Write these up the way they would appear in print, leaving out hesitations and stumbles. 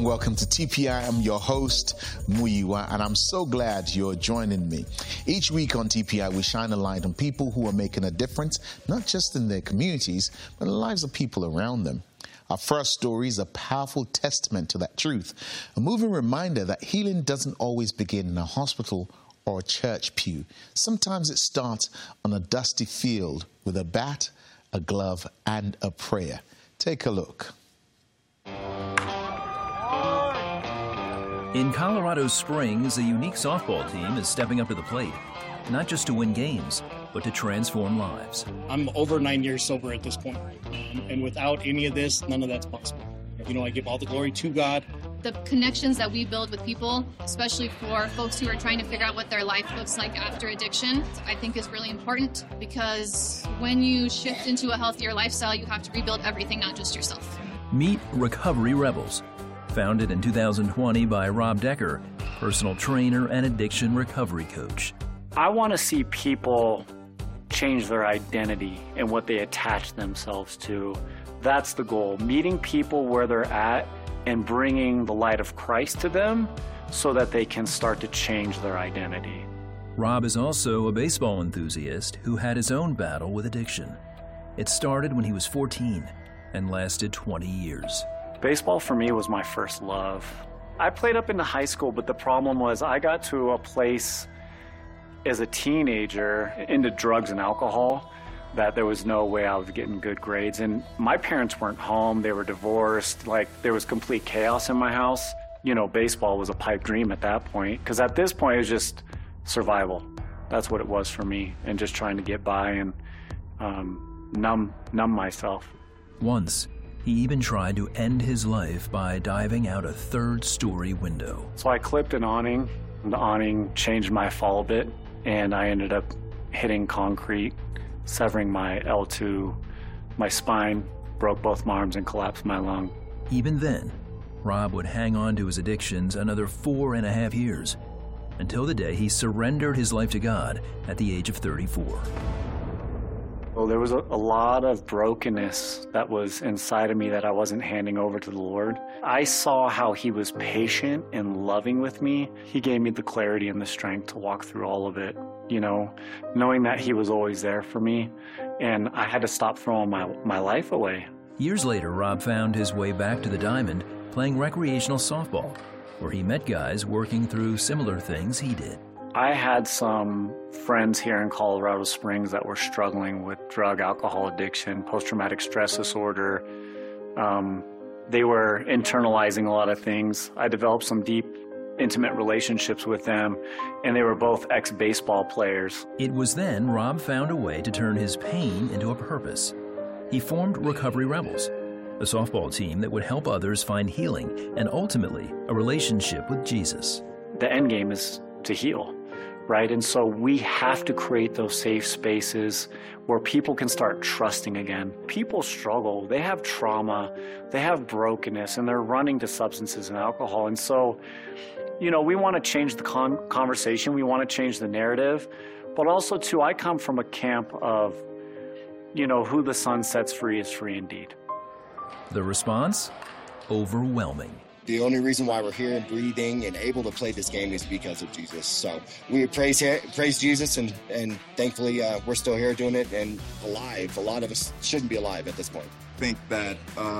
Welcome to TPI. I'm your host, Muyiwa, and I'm so glad you're joining me. Each week on TPI, we shine a light on people who are making a difference, not just in their communities, but in the lives of people around them. Our first story is a powerful testament to that truth, a moving reminder that healing doesn't always begin in a hospital or a church pew. Sometimes it starts on a dusty field with a bat, a glove, and a prayer. Take a look. In Colorado Springs, a unique softball team is stepping up to the plate, not just to win games, but to transform lives. I'm over 9 years sober at this point, and without any of this, none of that's possible. I give all the glory to God. The connections that we build with people, especially for folks who are trying to figure out what their life looks like after addiction, I think is really important, because when you shift into a healthier lifestyle, you have to rebuild everything, not just yourself. Meet Recovery Rebels. Founded in 2020 by Rob Decker, personal trainer and addiction recovery coach. I want to see people change their identity and what they attach themselves to. That's the goal, meeting people where they're at and bringing the light of Christ to them so that they can start to change their identity. Rob is also a baseball enthusiast who had his own battle with addiction. It started when he was 14 and lasted 20 years. Baseball for me was my first love. I played up into high school, but the problem was I got to a place as a teenager into drugs and alcohol that there was no way I was getting good grades. And my parents weren't home, they were divorced, there was complete chaos in my house. Baseball was a pipe dream at that point, because at this point it was just survival. That's what it was for me, and just trying to get by and numb myself. Once, he even tried to end his life by diving out a third-story window. So I clipped an awning. The awning changed my fall a bit, and I ended up hitting concrete, severing my L2, my spine, broke both my arms, and collapsed my lung. Even then, Rob would hang on to his addictions another 4.5 years, until the day he surrendered his life to God at the age of 34. Well, there was a lot of brokenness that was inside of me that I wasn't handing over to the Lord. I saw how He was patient and loving with me. He gave me the clarity and the strength to walk through all of it, knowing that He was always there for me, and I had to stop throwing my life away. Years later, Rob found his way back to the Diamond, playing recreational softball, where he met guys working through similar things he did. I had some friends here in Colorado Springs that were struggling with drug, alcohol addiction, post-traumatic stress disorder. They were internalizing a lot of things. I developed some deep, intimate relationships with them, and they were both ex-baseball players. It was then Rob found a way to turn his pain into a purpose. He formed Recovery Rebels, a softball team that would help others find healing and ultimately a relationship with Jesus. The end game is to heal. Right? And so we have to create those safe spaces where people can start trusting again. People struggle, they have trauma, they have brokenness, and they're running to substances and alcohol. And so, we want to change the conversation, we want to change the narrative, but also too, I come from a camp of, who the Son sets free is free indeed. The response? Overwhelming. The only reason why we're here and breathing and able to play this game is because of Jesus. So we praise Jesus, and thankfully we're still here doing it and alive. A lot of us shouldn't be alive at this point. I think that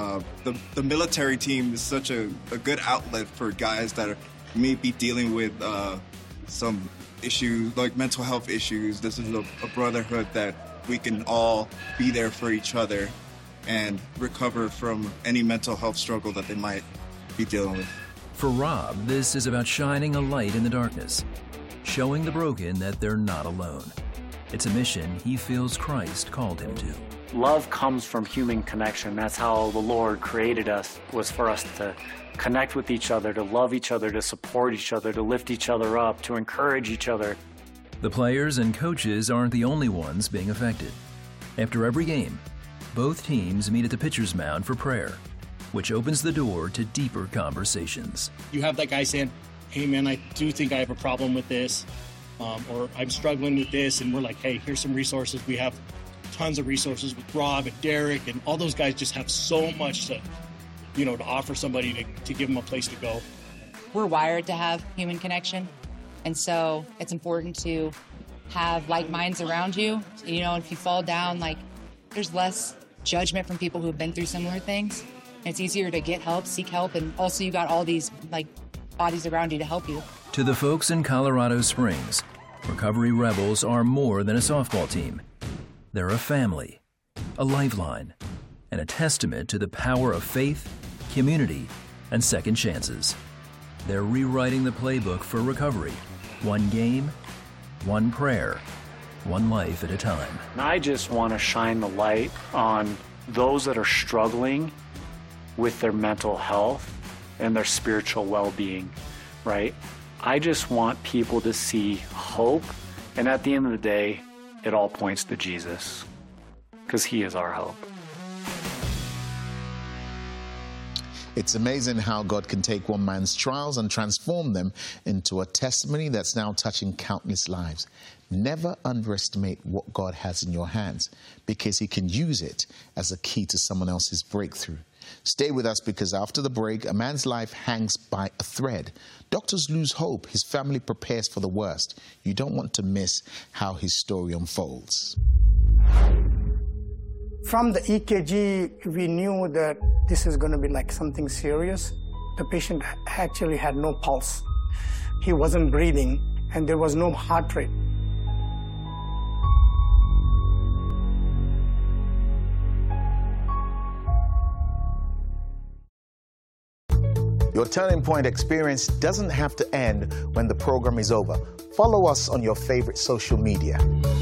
the military team is such a good outlet for guys that may be dealing with some issues, like mental health issues. This is a brotherhood that we can all be there for each other and recover from any mental health struggle that they might be dealing with. For Rob, this is about shining a light in the darkness, showing the broken that they're not alone. It's a mission he feels Christ called him to. Love comes from human connection. That's how the Lord created us, was for us to connect with each other, to love each other, to support each other, to lift each other up, to encourage each other. The players and coaches aren't the only ones being affected. After every game, both teams meet at the pitcher's mound for prayer, which opens the door to deeper conversations. You have that guy saying, hey man, I do think I have a problem with this, or I'm struggling with this, and we're like, hey, here's some resources. We have tons of resources with Rob and Derek, and all those guys just have so much to to offer somebody to give them a place to go. We're wired to have human connection, and so it's important to have like minds around you. If you fall down, there's less judgment from people who've been through similar things. And it's easier to get help, seek help, and also you got all these bodies around you to help you. To the folks in Colorado Springs, Recovery Rebels are more than a softball team. They're a family, a lifeline, and a testament to the power of faith, community, and second chances. They're rewriting the playbook for recovery, one game, one prayer, one life at a time. I just want to shine the light on those that are struggling with their mental health and their spiritual well-being, right? I just want people to see hope, and at the end of the day, it all points to Jesus, because he is our hope. It's amazing how God can take one man's trials and transform them into a testimony that's now touching countless lives. Never underestimate what God has in your hands, because he can use it as a key to someone else's breakthrough. Stay with us, because after the break, a man's life hangs by a thread. Doctors lose hope. His family prepares for the worst. You don't want to miss how his story unfolds. From the EKG, we knew that this is going to be something serious. The patient actually had no pulse. He wasn't breathing, and there was no heart rate. Your Turning Point experience doesn't have to end when the program is over. Follow us on your favorite social media.